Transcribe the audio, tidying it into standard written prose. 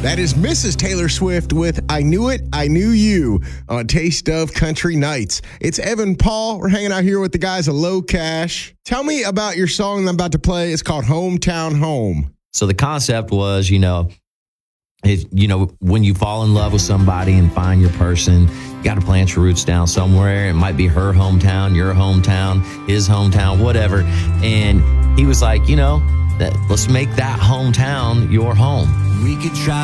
That is Mrs. Taylor Swift with I Knew It, I Knew You on Taste of Country Nights. It's Evan Paul. We're hanging out here with the guys at Low Cash. Tell me about your song that I'm about to play. It's called Hometown Home. So the concept was, when you fall in love with somebody and find your person, you got to plant your roots down somewhere. It might be her hometown, your hometown, his hometown, whatever. And he was like, let's make that hometown your home. We could try